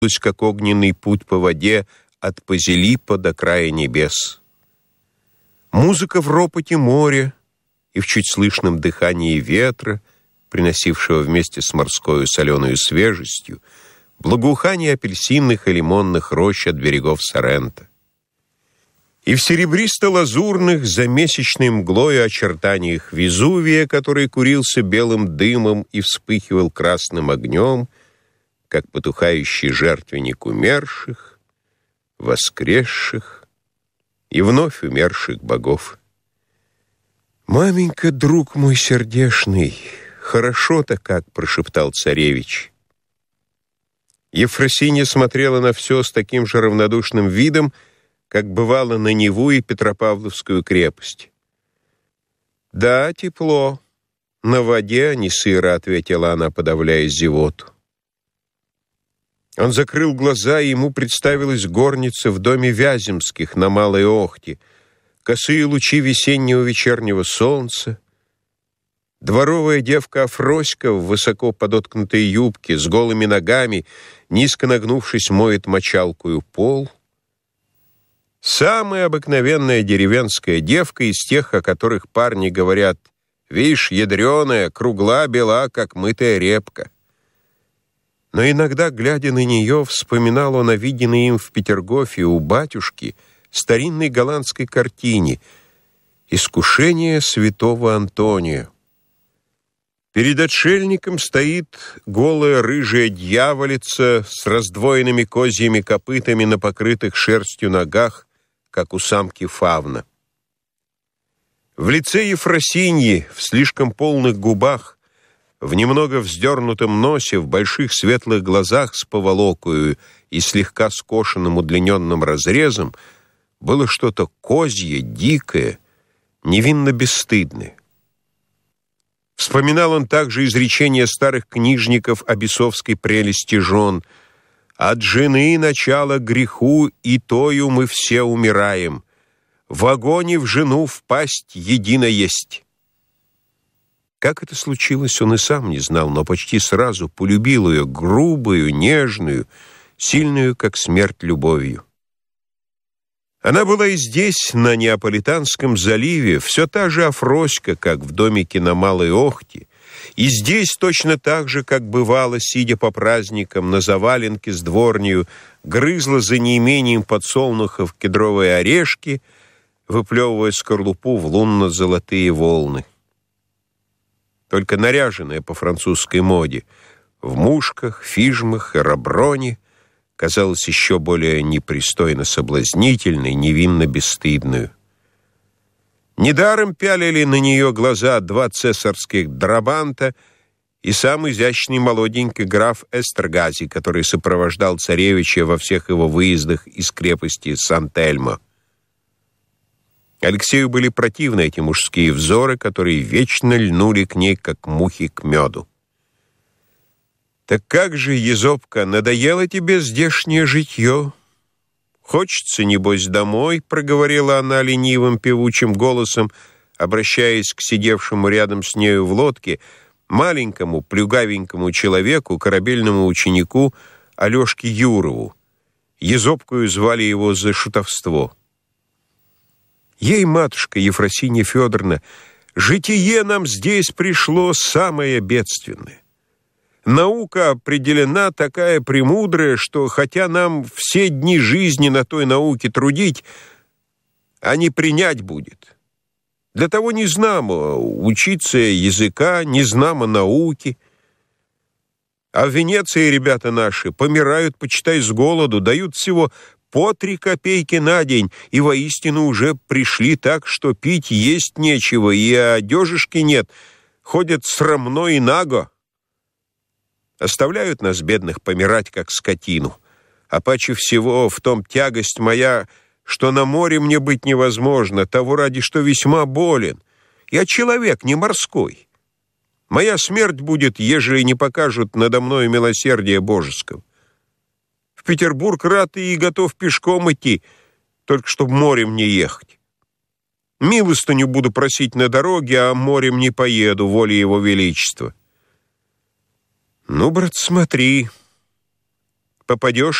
как огненный путь по воде от Пазилиппа до края небес. Музыка в ропоте моря и в чуть слышном дыхании ветра, приносившего вместе с морской соленой свежестью благоухание апельсинных и лимонных рощ от берегов Соренто. И в серебристо-лазурных за месячной мглой очертаниях Везувия, который курился белым дымом и вспыхивал красным огнем, как потухающий жертвенник умерших, воскресших и вновь умерших богов. «Маменька, друг мой сердешный, хорошо-то как!» — прошептал царевич. Ефросинья смотрела на все с таким же равнодушным видом, как бывало на Неву и Петропавловскую крепость. «Да, тепло. На воде, а не сыро», — ответила она, подавляя зевоту. Он закрыл глаза, и ему представилась горница в доме Вяземских на Малой Охте, косые лучи весеннего вечернего солнца, дворовая девка Афроська в высоко подоткнутой юбке, с голыми ногами, низко нагнувшись, моет мочалкою пол. Самая обыкновенная деревенская девка из тех, о которых парни говорят: «Вишь, ядреная, кругла, бела, как мытая репка». Но иногда, глядя на нее, вспоминал он о виденной им в Петергофе у батюшки старинной голландской картине «Искушение святого Антония». Перед отшельником стоит голая рыжая дьяволица с раздвоенными козьими копытами на покрытых шерстью ногах, как у самки фавна. В лице Ефросиньи, в слишком полных губах, в немного вздернутом носе, в больших светлых глазах с поволокою и слегка скошенным удлиненным разрезом было что-то козье, дикое, невинно бесстыдное. Вспоминал он также изречения старых книжников о бесовской прелести жен: «От жены начало греху, и тою мы все умираем. В огоне в жену впасть едино есть». Как это случилось, он и сам не знал, но почти сразу полюбил ее грубую, нежную, сильную, как смерть, любовью. Она была и здесь, на Неаполитанском заливе, все та же Афроська, как в домике на Малой Охте, и здесь точно так же, как бывало, сидя по праздникам на заваленке с дворнею, грызла за неимением подсолнухов кедровые орешки, выплевывая скорлупу в лунно-золотые волны. Только наряженная по французской моде, в мушках, фижмах и раброне, казалась еще более непристойно соблазнительной, невинно бесстыдную. Недаром пялили на нее глаза два цесарских драбанта и сам изящный молоденький граф Эстергази, который сопровождал царевича во всех его выездах из крепости Сан-Тельмо. Алексею были противны эти мужские взоры, которые вечно льнули к ней, как мухи к меду. «Так как же, Езопка, надоело тебе здешнее житье? Хочется, небось, домой», — проговорила она ленивым певучим голосом, обращаясь к сидевшему рядом с нею в лодке маленькому плюгавенькому человеку, корабельному ученику Алешке Юрову. Езопкою звали его за шутовство. «Ей, матушка Ефросинья Федоровна, житие нам здесь пришло самое бедственное. Наука определена такая премудрая, что хотя нам все дни жизни на той науке трудить, а не принять будет. Для того не знамо учиться языка, не знамо науки. А в Венеции ребята наши помирают, почитай, с голоду, дают всего по 3 копейки на день, и воистину уже пришли так, что пить есть нечего, и одежишки нет, ходят срамно и наго. Оставляют нас, бедных, помирать, как скотину. А паче всего в том тягость моя, что на море мне быть невозможно, того ради, что весьма болен. Я человек, не морской. Моя смерть будет, ежели не покажут надо мною милосердия божеского. В Петербург рад и готов пешком идти, только чтоб морем не ехать. Милостыню буду просить на дороге, а морем не поеду, волей его величества». «Ну, брат, смотри, попадешь